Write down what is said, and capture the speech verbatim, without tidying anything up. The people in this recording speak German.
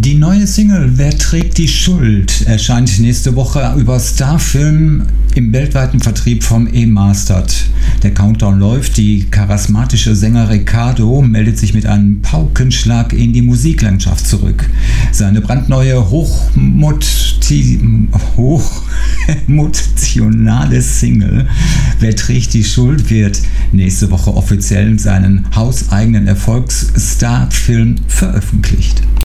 Die neue Single Wer trägt die Schuld erscheint nächste Woche über Starfilm im weltweiten Vertrieb vom E-Mastered. Der Countdown läuft, die charismatische Sänger Ricardo meldet sich mit einem Paukenschlag in die Musiklandschaft zurück. Seine brandneue Hochmoti- hochemotionale Single Wer trägt die Schuld wird nächste Woche offiziell in seinen hauseigenen Erfolgs-Starfilm veröffentlicht.